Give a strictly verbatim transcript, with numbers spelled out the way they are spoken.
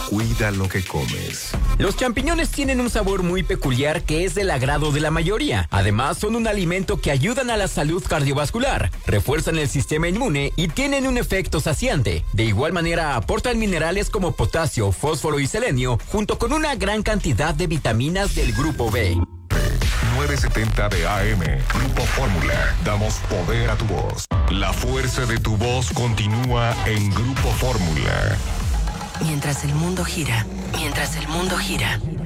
Cuida lo que comes. Los champiñones tienen un sabor muy peculiar que es del agrado de la mayoría. Además, son un alimento que ayudan a la salud cardiovascular, refuerzan el sistema inmune y tienen un efecto saciante. De igual manera, aportan minerales como potasio, fósforo y selenio, junto con una gran cantidad de vitaminas del grupo B. novecientos setenta de A M, Grupo Fórmula. Damos poder a tu voz. La fuerza de tu voz continúa en Grupo Fórmula. Mientras el mundo gira, mientras el mundo gira,